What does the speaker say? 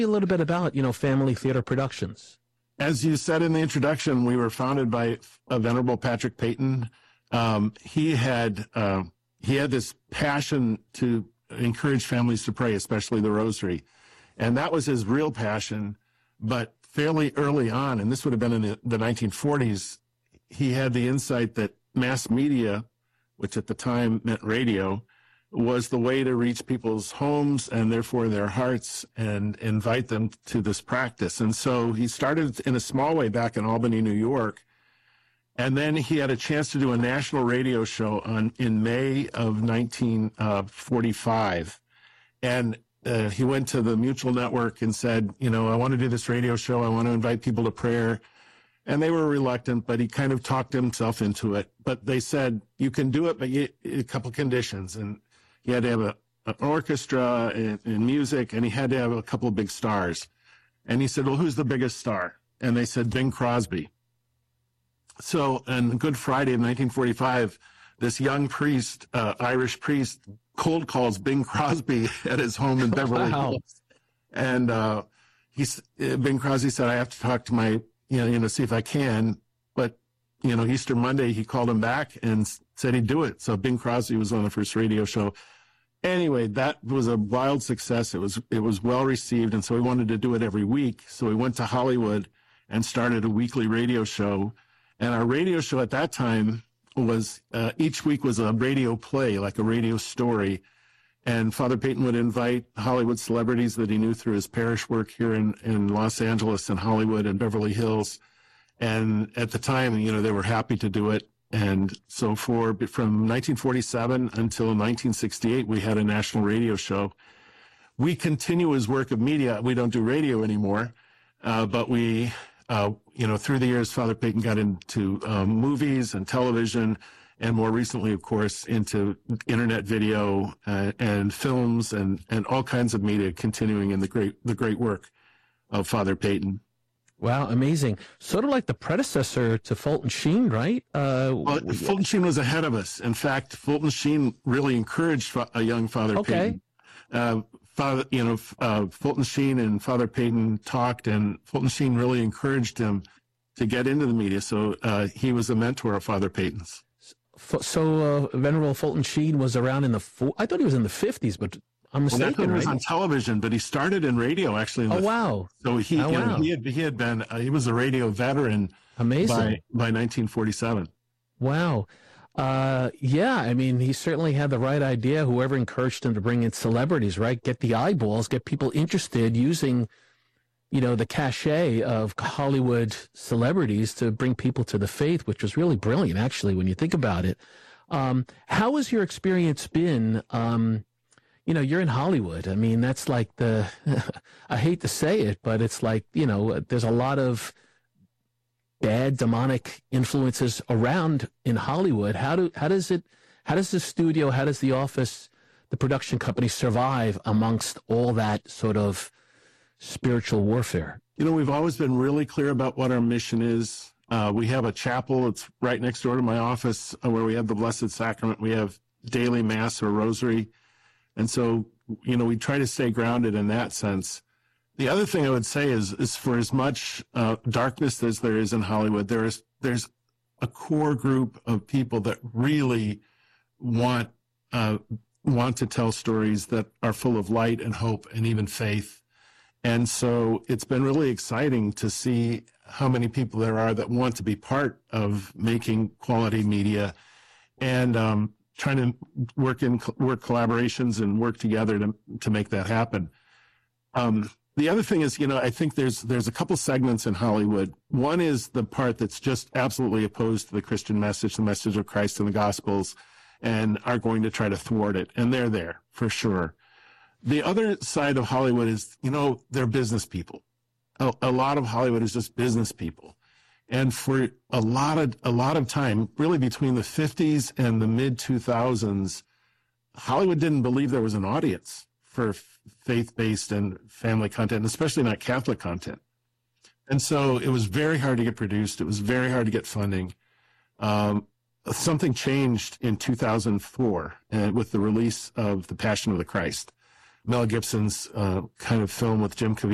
A little bit about, Family Theater Productions. As you said in the introduction, we were founded by a Venerable Patrick Peyton. He had this passion to encourage families to pray, especially the rosary. And that was his real passion. But fairly early on, and this would have been in the 1940s, he had the insight that mass media, which at the time meant radio, was the way to reach people's homes and therefore their hearts and invite them to this practice. And so he started in a small way back in Albany, New York. And then he had a chance to do a national radio show in May of 1945. And he went to the Mutual Network and said, I want to do this radio show. I want to invite people to prayer. And they were reluctant, but he kind of talked himself into it. But they said, you can do it, but a couple conditions. And he had to have an orchestra and music, and he had to have a couple of big stars. And he said, well, who's the biggest star? And they said, Bing Crosby. So on Good Friday of 1945, this young priest, Irish priest, cold calls Bing Crosby at his home in Beverly Hills. And Bing Crosby said, I have to talk to my, see if I can. But, Easter Monday, he called him back and said he'd do it. So Bing Crosby was on the first radio show. Anyway, that was a wild success. It was well received. And so we wanted to do it every week. So we went to Hollywood and started a weekly radio show. And our radio show at that time was, each week was a radio play, like a radio story. And Father Peyton would invite Hollywood celebrities that he knew through his parish work here in Los Angeles and Hollywood and Beverly Hills. And at the time, they were happy to do it. And so from 1947 until 1968, we had a national radio show. We continue his work of media. We don't do radio anymore, but we, through the years, Father Peyton got into movies and television, and more recently, of course, into internet video and films and all kinds of media, continuing in the great work of Father Peyton. Wow, amazing. Sort of like the predecessor to Fulton Sheen, right? Fulton Sheen was ahead of us. In fact, Fulton Sheen really encouraged a young Father Peyton. Fulton Sheen and Father Peyton talked, and Fulton Sheen really encouraged him to get into the media. So he was a mentor of Father Peyton's. So Venerable Fulton Sheen was around I thought he was in the 50s, but I'm mistaken, well, he was right? on television, but he started in radio, actually. Wow. So he was a radio veteran. Amazing. By 1947. Wow. He certainly had the right idea. Whoever encouraged him to bring in celebrities, right? Get the eyeballs, get people interested using, the cachet of Hollywood celebrities to bring people to the faith, which was really brilliant, actually, when you think about it. How has your experience been? You're in Hollywood. I mean, that's like I hate to say it, but it's like, there's a lot of bad demonic influences around in Hollywood. How does the studio, how does the office, the production company survive amongst all that sort of spiritual warfare? We've always been really clear about what our mission is. We have a chapel. It's right next door to my office where we have the Blessed Sacrament. We have daily mass or rosary. And so, we try to stay grounded in that sense. The other thing I would say is for as much darkness as there is in Hollywood, there's a core group of people that really want to tell stories that are full of light and hope and even faith. And so it's been really exciting to see how many people there are that want to be part of making quality media and trying to work collaborations and work together to make that happen. The other thing is, I think there's a couple segments in Hollywood. One is the part that's just absolutely opposed to the Christian message, the message of Christ and the Gospels, and are going to try to thwart it. And they're there for sure. The other side of Hollywood is, they're business people. A lot of Hollywood is just business people. And for a lot of time, really between the 50s and the mid 2000s, Hollywood didn't believe there was an audience for faith-based and family content, especially not Catholic content. And so it was very hard to get produced. It was very hard to get funding. Something changed in 2004 with the release of The Passion of the Christ, Mel Gibson's kind of film with Jim Caviezel.